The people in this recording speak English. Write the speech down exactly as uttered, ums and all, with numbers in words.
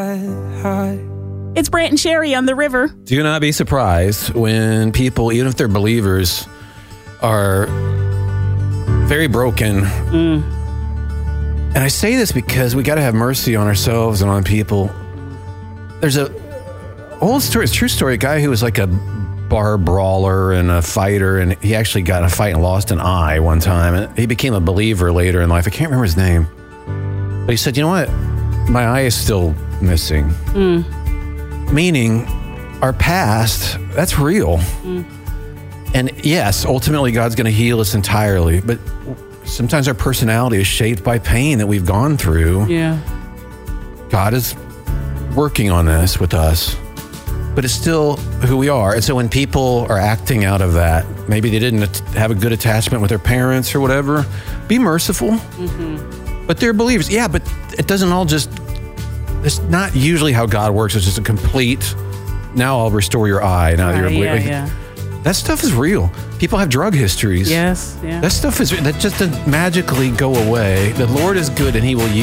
It's Brant and Sherry on the river. Do not be surprised when people, even if they're believers, are very broken. Mm. And I say this because we got to have mercy on ourselves and on people. There's a old story, it's a true story, a guy who was like a bar brawler and a fighter, and he actually got in a fight and lost an eye one time. And he became a believer later in life. I can't remember his name. But he said, you know what? My eye is still missing. Mm. Meaning, our past, that's real. Mm. And yes, ultimately God's going to heal us entirely, but sometimes our personality is shaped by pain that we've gone through. Yeah. God is working on this with us, but it's still who we are. And so when people are acting out of that, maybe they didn't have a good attachment with their parents or whatever, be merciful. Mm-hmm. But they're believers. Yeah, but it doesn't all just, it's not usually how God works. It's just a complete, now I'll restore your eye. Now Uh, you're a yeah, believer. yeah. That stuff is real. People have drug histories. Yes, yeah. That stuff is, that just doesn't magically go away. The Lord is good and he will use